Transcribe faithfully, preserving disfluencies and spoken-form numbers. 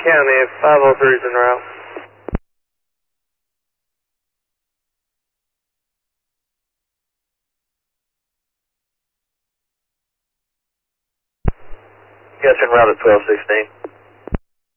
County, five oh three is en route. Yes, en route at twelve sixteen.